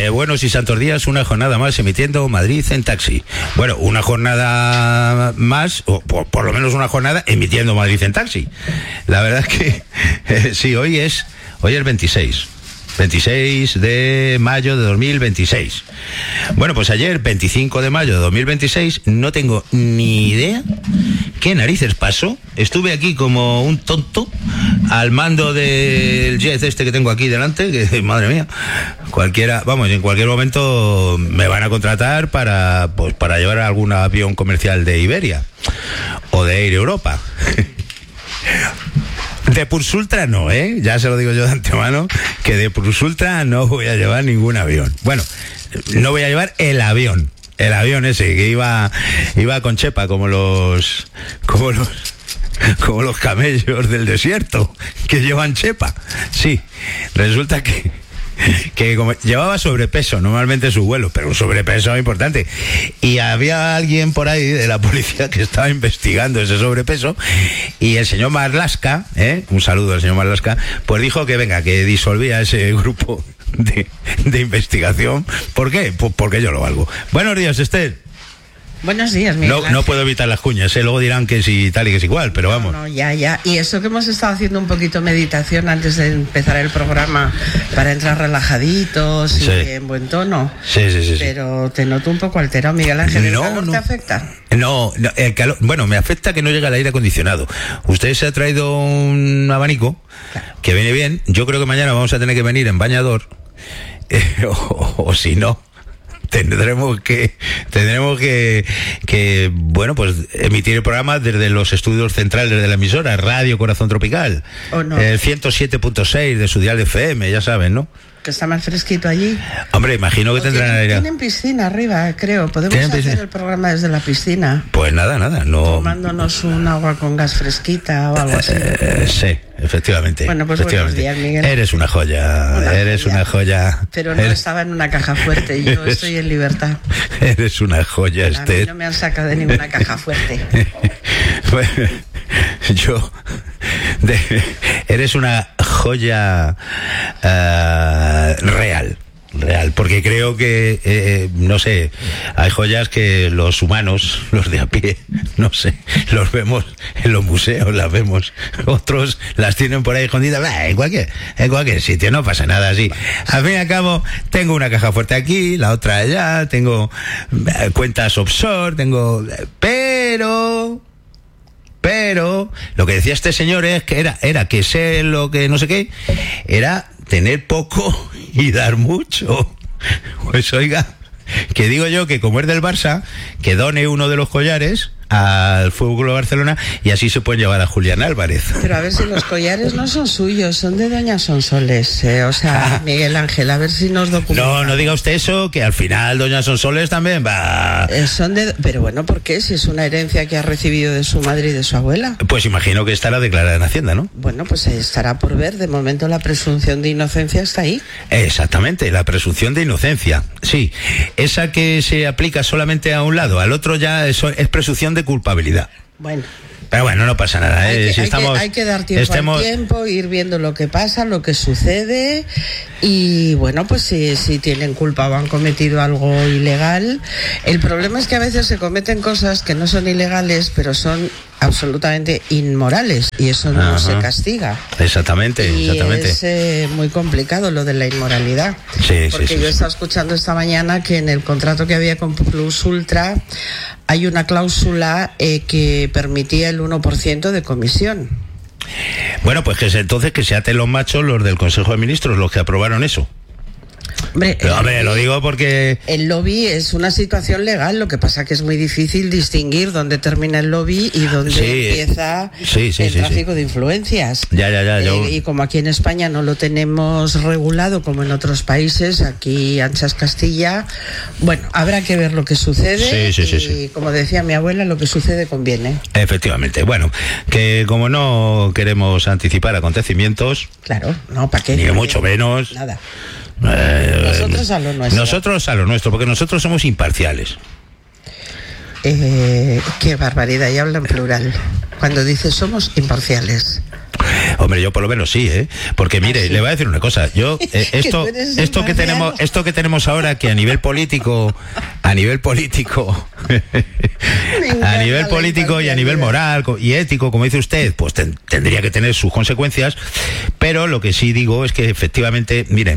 Buenos y santos días, una jornada más emitiendo Madrid en taxi. Bueno, una jornada más, o por lo menos una jornada emitiendo Madrid en taxi. La verdad es que sí, hoy es 26 de mayo de 2026. Bueno, pues ayer, 25 de mayo de 2026, no tengo ni idea qué narices pasó. Estuve aquí como un tonto al mando del jet este que tengo aquí delante, que madre mía, en cualquier momento me van a contratar para llevar algún avión comercial de Iberia o de Air Europa. De Pursultra no, ya se lo digo yo de antemano, que de Pursultra no voy a llevar ningún avión. Bueno, no voy a llevar el avión ese que iba con chepa como los camellos del desierto que llevan chepa. Sí, resulta que como llevaba sobrepeso normalmente su vuelo, pero un sobrepeso importante, y había alguien por ahí de la policía que estaba investigando ese sobrepeso, y el señor Marlaska, un saludo al señor Marlaska, pues dijo que venga, que disolvía ese grupo de investigación. ¿Por qué? Pues porque yo lo valgo. Buenos días, Esther. Buenos días, Miguel Ángel. No puedo evitar las cuñas, luego dirán que sí tal y que es igual, pero vamos. No, ya. Y eso que hemos estado haciendo un poquito meditación antes de empezar el programa para entrar relajaditos y en buen tono. Sí. Pero te noto un poco alterado, Miguel Ángel. ¿El calor te afecta? No, el calor, bueno, me afecta que no llega el aire acondicionado. Usted se ha traído un abanico, claro, que viene bien. Yo creo que mañana vamos a tener que venir en bañador, o si no, tendremos que bueno, pues emitir el programa desde los estudios centrales de la emisora Radio Corazón Tropical, el 107.6 de su dial de FM, ya saben, ¿no? Que está más fresquito allí. Hombre, imagino que tendrán aire. Tienen piscina arriba, creo. ¿Podemos hacer el programa desde la piscina? Pues nada, no. Tomándonos un agua con gas fresquita o algo así. Sí, efectivamente. Bueno, pues buenos días, Miguel. Eres una joya. Una joya. Pero no estaba en una caja fuerte, yo estoy en libertad. Eres una joya, Esther. A mí no me han sacado de ninguna caja fuerte. Bueno, eres una joya real, porque creo que no sé, hay joyas que los humanos, los de a pie, no sé, los vemos en los museos, las vemos, otros las tienen por ahí escondidas, en cualquier sitio, no pasa nada así. Al fin y al cabo, tengo una caja fuerte aquí, la otra allá, tengo cuentas offshore, pero lo que decía este señor es que era que sé lo que no sé qué, era tener poco y dar mucho. Pues oiga, que digo yo que como es del Barça, que done uno de los collares al Fútbol Club Barcelona y así se pueden llevar a Julián Álvarez. Pero a ver si los collares no son suyos, son de doña Sonsoles, o sea, Miguel Ángel, a ver si nos documenta. No diga usted eso, que al final doña Sonsoles también va... Pero bueno, ¿por qué? Si es una herencia que ha recibido de su madre y de su abuela. Pues imagino que estará declarada en Hacienda, ¿no? Bueno, pues estará por ver, de momento la presunción de inocencia está ahí. Exactamente, la presunción de inocencia, sí, esa que se aplica solamente a un lado, al otro ya es presunción de culpabilidad. Bueno. Pero bueno, no pasa nada. Hay que dar tiempo al tiempo, ir viendo lo que pasa, lo que sucede, y bueno, pues si tienen culpa o han cometido algo ilegal. El problema es que a veces se cometen cosas que no son ilegales, pero son absolutamente inmorales, y eso no se castiga. Exactamente. Es muy complicado lo de la inmoralidad. Porque yo he estado escuchando esta mañana que en el contrato que había con Plus Ultra hay una cláusula que permitía el 1% de comisión. Bueno, pues entonces que se aten los machos los del Consejo de Ministros, los que aprobaron eso. Hombre, lo digo porque... El lobby es una situación legal, lo que pasa que es muy difícil distinguir dónde termina el lobby y dónde empieza el tráfico de influencias. Y como aquí en España no lo tenemos regulado como en otros países, aquí anchas Castilla, bueno, habrá que ver lo que sucede y como decía mi abuela, lo que sucede conviene. Efectivamente. Bueno, que como no queremos anticipar acontecimientos... Claro, no, ¿para qué? Ni mucho menos... Nada. Nosotros a lo nuestro. Nosotros a lo nuestro, porque nosotros somos imparciales. Qué barbaridad, y habla en plural. Cuando dice somos imparciales. Hombre, yo por lo menos sí, porque mire, le voy a decir una cosa. Yo esto que tenemos ahora, que a nivel político y a nivel moral y ético, como dice usted, pues tendría que tener sus consecuencias. Pero lo que sí digo es que efectivamente, mire,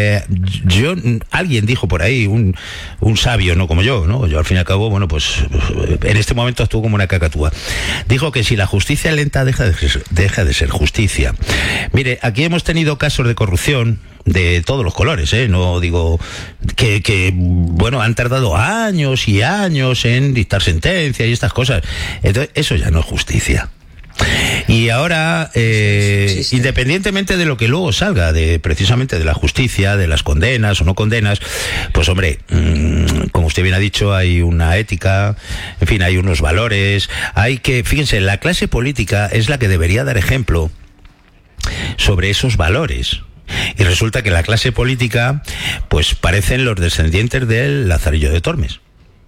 alguien dijo por ahí, un sabio, no como yo, ¿no? Yo al fin y al cabo, bueno, pues en este momento actúo como una cacatúa. Dijo que si la justicia lenta deja de ser justicia. Mire, aquí hemos tenido casos de corrupción de todos los colores, no digo que bueno, han tardado años y años en dictar sentencias y estas cosas. Entonces, eso ya no es justicia. Y ahora, independientemente de lo que luego salga precisamente de la justicia, de las condenas o no condenas, pues hombre, como usted bien ha dicho, hay una ética, en fin, hay unos valores, fíjense, la clase política es la que debería dar ejemplo sobre esos valores. Y resulta que la clase política, pues parecen los descendientes del Lazarillo de Tormes,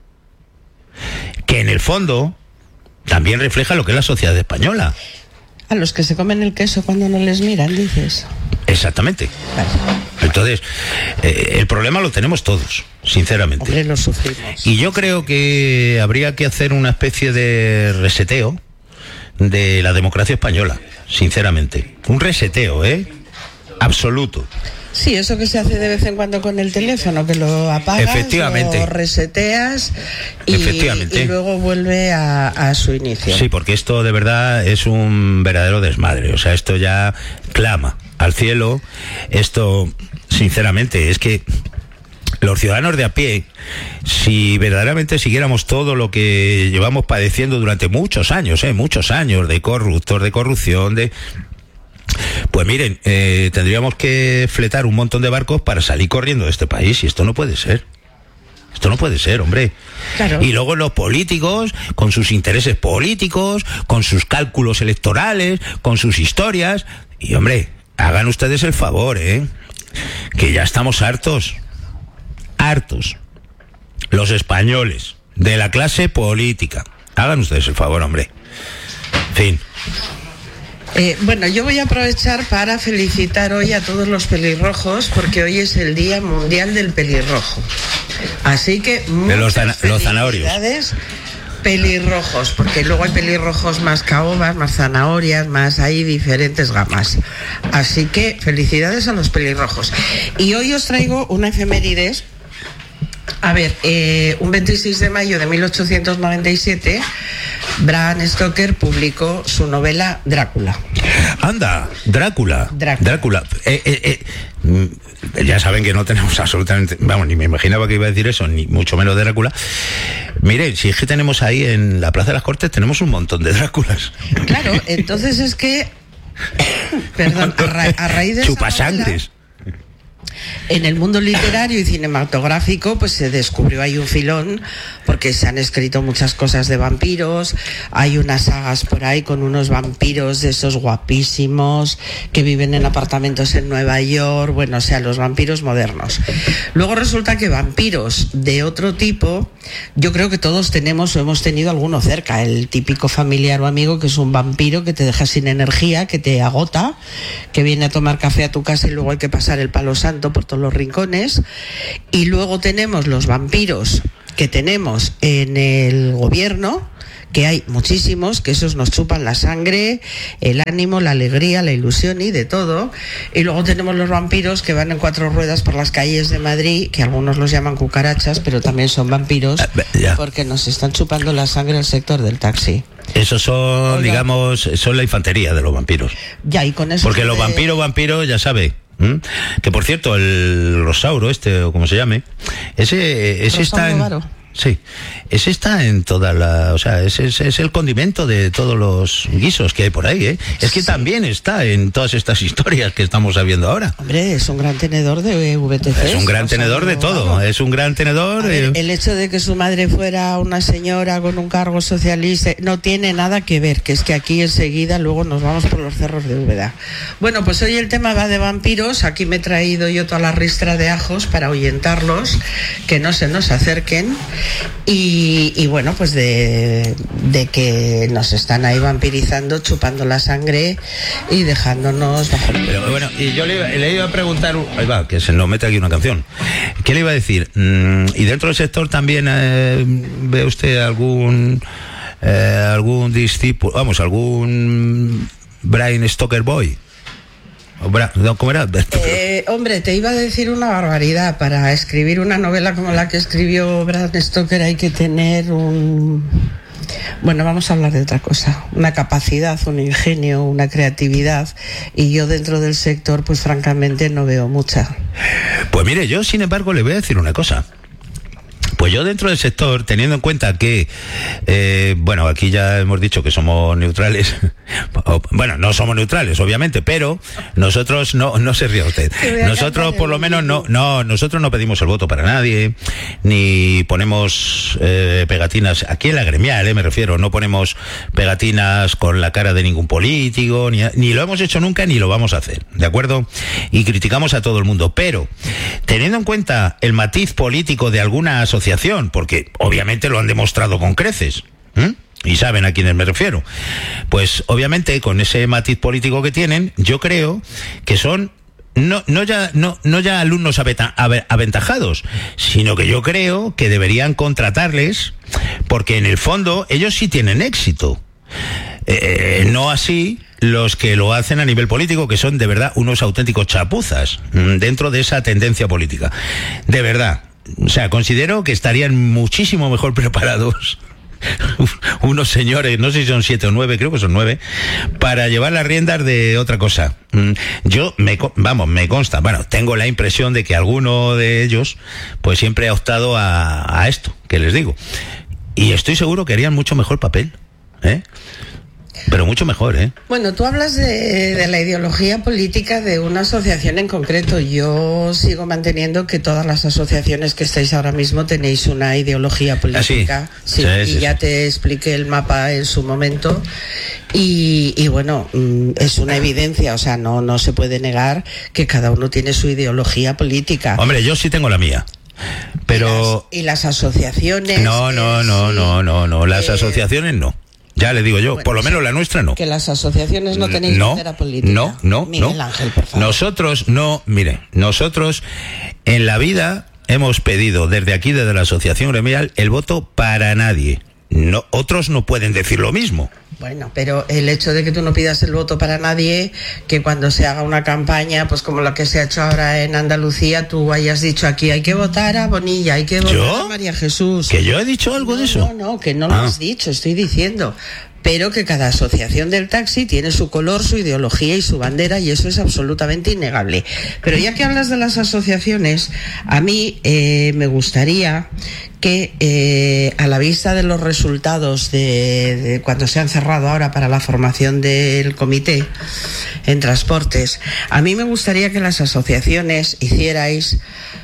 que en el fondo también refleja lo que es la sociedad española. A los que se comen el queso cuando no les miran, dices. Exactamente. Vale. Entonces, el problema lo tenemos todos, sinceramente. Hombre, lo sufrimos. Y yo creo que habría que hacer una especie de reseteo de la democracia española, sinceramente. Un reseteo, absoluto. Sí, eso que se hace de vez en cuando con el teléfono, que lo apagas, lo reseteas y luego vuelve a su inicio. Sí, porque esto de verdad es un verdadero desmadre. O sea, esto ya clama al cielo. Esto, sinceramente, es que los ciudadanos de a pie, si verdaderamente siguiéramos todo lo que llevamos padeciendo durante muchos años de corruptos, de corrupción, pues miren, tendríamos que fletar un montón de barcos para salir corriendo de este país, y esto no puede ser. Esto no puede ser, hombre. Claro. Y luego los políticos, con sus intereses políticos, con sus cálculos electorales, con sus historias. Y hombre, hagan ustedes el favor, que ya estamos hartos. Los españoles, de la clase política. Hagan ustedes el favor, hombre. En fin. Bueno, yo voy a aprovechar para felicitar hoy a todos los pelirrojos, porque hoy es el Día Mundial del Pelirrojo. Así que los zanahorios. Pelirrojos, porque luego hay pelirrojos más caobas, más zanahorias, más hay diferentes gamas. Así que felicidades a los pelirrojos. Y hoy os traigo una efemérides. A ver, un 26 de mayo de 1897, Bram Stoker publicó su novela Drácula. Anda, Drácula. Ya saben que no tenemos absolutamente, vamos, ni me imaginaba que iba a decir eso, ni mucho menos de Drácula. Mire, si es que tenemos ahí en la Plaza de las Cortes, tenemos un montón de Dráculas. Claro, entonces es que, perdón, a raíz de chupasangres. En el mundo literario y cinematográfico pues se descubrió ahí un filón, porque se han escrito muchas cosas de vampiros. Hay unas sagas por ahí con unos vampiros de esos guapísimos que viven en apartamentos en Nueva York, bueno, o sea, los vampiros modernos. Luego resulta que vampiros de otro tipo, yo creo que todos tenemos o hemos tenido alguno cerca, el típico familiar o amigo que es un vampiro que te deja sin energía, que te agota, que viene a tomar café a tu casa y luego hay que pasar el palo santo por todos los rincones. Y luego tenemos los vampiros que tenemos en el gobierno, que hay muchísimos, que esos nos chupan la sangre, el ánimo, la alegría, la ilusión y de todo. Y luego tenemos los vampiros que van en 4 ruedas por las calles de Madrid, que algunos los llaman cucarachas, pero también son vampiros, porque nos están chupando la sangre el sector del taxi. Esos son, digamos, son la infantería de los vampiros. Ya, y con eso. Porque los vampiros, ya sabe. Que por cierto, el rosauro o como se llame, ese está en... Sí, ese está en toda la... O sea, ese es el condimento de todos los guisos que hay por ahí, Es que también está en todas estas historias que estamos sabiendo ahora. Hombre, es un gran tenedor de VTC. Es un gran tenedor de todo, es un gran tenedor... El hecho de que su madre fuera una señora con un cargo socialista no tiene nada que ver, que es que aquí enseguida luego nos vamos por los cerros de Úbeda. Bueno, pues hoy el tema va de vampiros. Aquí me he traído yo toda la ristra de ajos para ahuyentarlos, que no se nos acerquen. y bueno, pues de que nos están ahí vampirizando, chupando la sangre y dejándonos bajo. Pero bueno, y yo le iba a preguntar, ahí va, que se nos mete aquí una canción. ¿Qué le iba a decir? ¿Y dentro del sector también ve usted algún discípulo, vamos, algún Bram Stoker boy? ¿Cómo era? Hombre, te iba a decir una barbaridad. Para escribir una novela como la que escribió Bram Stoker hay que tener bueno, vamos a hablar de otra cosa. Una capacidad, un ingenio, una creatividad. Y yo dentro del sector, pues francamente no veo mucha. Pues mire, yo sin embargo le voy a decir una cosa. Pues yo dentro del sector, teniendo en cuenta que, bueno, aquí ya hemos dicho que somos neutrales. Bueno, no somos neutrales, obviamente, pero nosotros no se ría usted. Nosotros por lo menos nosotros no pedimos el voto para nadie, ni ponemos pegatinas, aquí en la gremial, me refiero, no ponemos pegatinas con la cara de ningún político, ni lo hemos hecho nunca, ni lo vamos a hacer, ¿de acuerdo? Y criticamos a todo el mundo, pero teniendo en cuenta el matiz político de alguna asociación, porque obviamente lo han demostrado con creces, y saben a quiénes me refiero, pues obviamente con ese matiz político que tienen, yo creo que son no ya alumnos aventajados, sino que yo creo que deberían contratarles, porque en el fondo ellos sí tienen éxito, no así los que lo hacen a nivel político, que son de verdad unos auténticos chapuzas dentro de esa tendencia política, de verdad. O sea, considero que estarían muchísimo mejor preparados unos señores, no sé si son 7 o 9, creo que son 9, para llevar las riendas de otra cosa. Yo, me consta, bueno, tengo la impresión de que alguno de ellos, pues siempre ha optado a esto, que les digo. Y estoy seguro que harían mucho mejor papel, pero mucho mejor, Bueno, tú hablas de la ideología política de una asociación en concreto. Yo sigo manteniendo que todas las asociaciones que estáis ahora mismo tenéis una ideología política. Sí, ya te expliqué el mapa en su momento. Y bueno, es una evidencia, o sea, no se puede negar que cada uno tiene su ideología política. Hombre, yo sí tengo la mía. Pero... ¿Y las asociaciones? No, las asociaciones no. Ya le digo yo, bueno, por lo menos la nuestra no. Que las asociaciones no tenéis bandera política. No. Miguel Ángel, por favor. Nosotros en la vida hemos pedido desde aquí, desde la asociación gremial, el voto para nadie. No, otros no pueden decir lo mismo. Bueno, pero el hecho de que tú no pidas el voto para nadie, que cuando se haga una campaña, pues como la que se ha hecho ahora en Andalucía, tú hayas dicho aquí hay que votar a Bonilla, hay que votar a María Jesús. ¿Que yo he dicho algo de eso? No, que no lo has dicho, estoy diciendo. Pero que cada asociación del taxi tiene su color, su ideología y su bandera, y eso es absolutamente innegable. Pero ya que hablas de las asociaciones, a mí me gustaría que a la vista de los resultados de cuando se han cerrado ahora para la formación del comité en transportes, a mí me gustaría que las asociaciones hicierais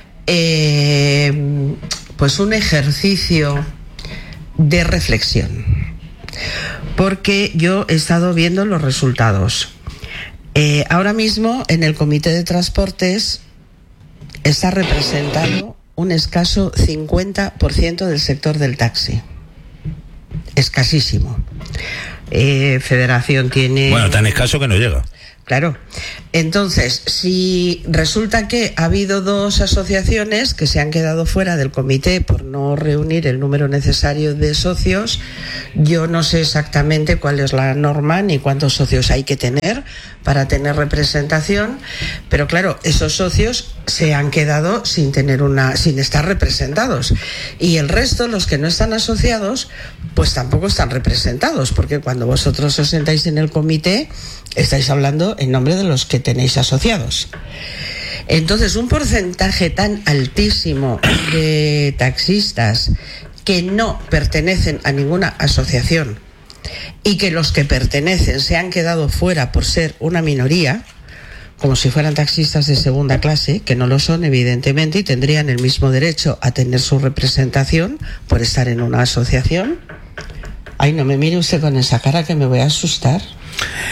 pues un ejercicio de reflexión. Porque yo he estado viendo los resultados. Ahora mismo en el comité de transportes está representado un escaso 50% del sector del taxi. Escasísimo. Federación tiene... Bueno, tan escaso que no llega. Claro. Entonces, si resulta que ha habido 2 asociaciones que se han quedado fuera del comité por no reunir el número necesario de socios, yo no sé exactamente cuál es la norma ni cuántos socios hay que tener para tener representación, pero claro, esos socios se han quedado sin estar representados, y el resto, los que no están asociados, pues tampoco están representados, porque cuando vosotros os sentáis en el comité estáis hablando en nombre de los que tenéis asociados. Entonces, un porcentaje tan altísimo de taxistas que no pertenecen a ninguna asociación y que los que pertenecen se han quedado fuera por ser una minoría, como si fueran taxistas de segunda clase, que no lo son evidentemente, y tendrían el mismo derecho a tener su representación por estar en una asociación. Ay, no me mire usted con esa cara que me voy a asustar.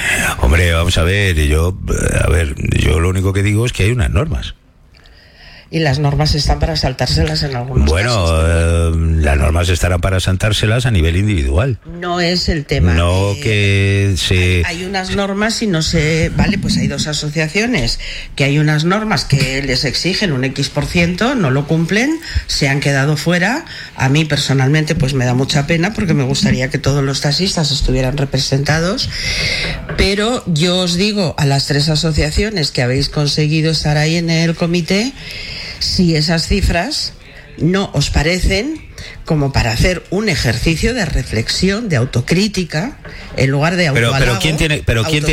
Hombre, vamos a ver, yo lo único que digo es que hay unas normas. Y las normas están para saltárselas en algunos casos. Las normas estarán para saltárselas a nivel individual. No es el tema. No que se... Hay unas normas y no se... Vale, pues hay dos asociaciones que hay unas normas que les exigen un X%, no lo cumplen, se han quedado fuera. A mí personalmente pues me da mucha pena porque me gustaría que todos los taxistas estuvieran representados. Pero yo os digo a las 3 asociaciones que habéis conseguido estar ahí en el comité, si esas cifras no os parecen como para hacer un ejercicio de reflexión, de autocrítica, en lugar de autohalago, pero ¿quién tiene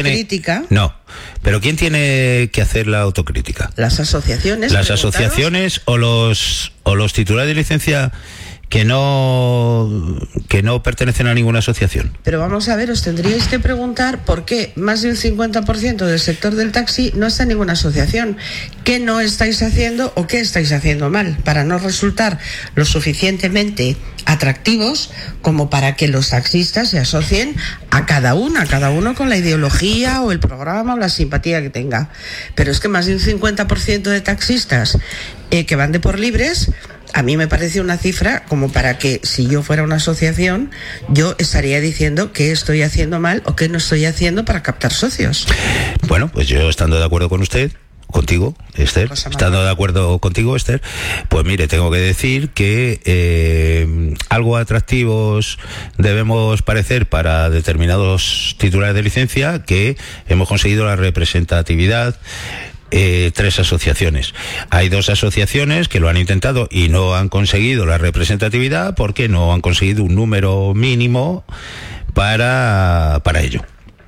que hacer la autocrítica? Las asociaciones. Las asociaciones o los titulares de licencia que no pertenecen a ninguna asociación. Pero vamos a ver, os tendríais que preguntar por qué más de un 50% del sector del taxi no está en ninguna asociación. ¿Qué no estáis haciendo o qué estáis haciendo mal para no resultar lo suficientemente atractivos como para que los taxistas se asocien a cada uno con la ideología o el programa o la simpatía que tenga? Pero es que más de un 50% de taxistas que van de por libres, a mí me parece una cifra como para que, si yo fuera una asociación, yo estaría diciendo qué estoy haciendo mal o qué no estoy haciendo para captar socios. Bueno, pues yo estando de acuerdo con usted, contigo, Esther, estando de acuerdo contigo, Esther, pues mire, tengo que decir que algo atractivos debemos parecer para determinados titulares de licencia, que hemos conseguido la representatividad. 3 asociaciones. Hay 2 asociaciones que lo han intentado y no han conseguido la representatividad porque no han conseguido un número mínimo para ello.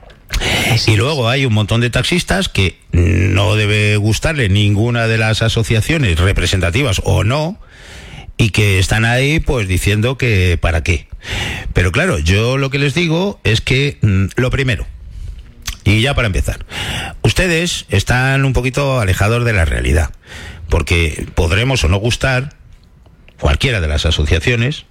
Y luego hay un montón de taxistas que no debe gustarle ninguna de las asociaciones representativas o no, y que están ahí pues diciendo que para qué. Pero claro, yo lo que les digo es que lo primero, y ya para empezar, ustedes están un poquito alejados de la realidad, porque podremos o no gustar cualquiera de las asociaciones,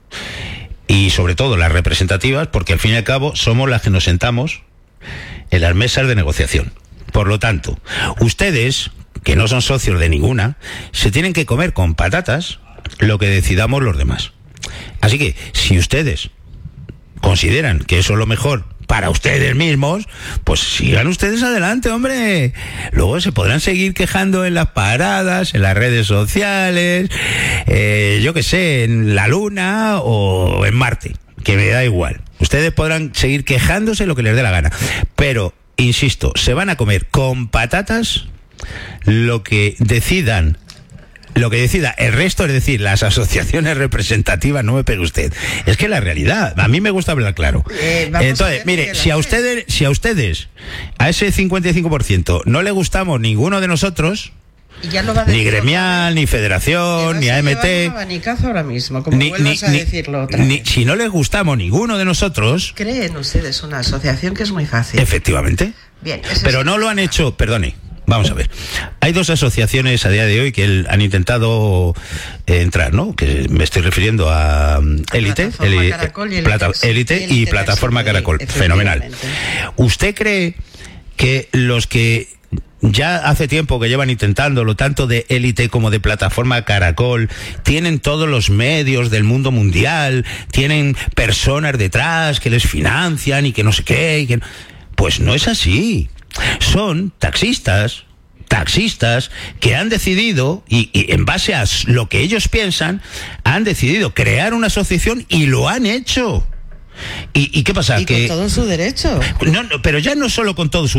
y sobre todo las representativas, porque al fin y al cabo somos las que nos sentamos en las mesas de negociación. Por lo tanto, ustedes, que no son socios de ninguna, se tienen que comer con patatas lo que decidamos los demás. Así que, si ustedes consideran que eso es lo mejor para ustedes mismos, pues sigan ustedes adelante, hombre. Luego se podrán seguir quejando en las paradas, en las redes sociales, yo qué sé, en la Luna o en Marte, que me da igual. Ustedes podrán seguir quejándose lo que les dé la gana, pero, insisto, se van a comer con patatas lo que decida el resto, es decir, las asociaciones representativas. No me pegue usted. Es que la realidad, a mí me gusta hablar claro. Entonces, mire, si a ustedes, a ese 55%, no le gustamos ninguno de nosotros, ni gremial, ni federación, ni AMT, ahora mismo, como vuelvas a decirlo otra vez. Si no les gustamos ninguno de nosotros, creen ustedes una asociación que es muy fácil. Efectivamente. Bien, pero no lo han hecho, perdone. Vamos a ver, hay 2 asociaciones a día de hoy que han intentado entrar, ¿no? Que me estoy refiriendo a Élite, Élite y Plataforma Caracol. Fenomenal. ¿Usted cree que los que ya hace tiempo que llevan intentándolo, tanto de Élite como de Plataforma Caracol, tienen todos los medios del mundo mundial, tienen personas detrás que les financian y que no sé qué? Y que no? Pues no es así. Son taxistas que han decidido, y en base a lo que ellos piensan, han decidido crear una asociación y lo han hecho. ¿Y qué pasa? Y con todo su derecho. No, pero ya no solo con todo su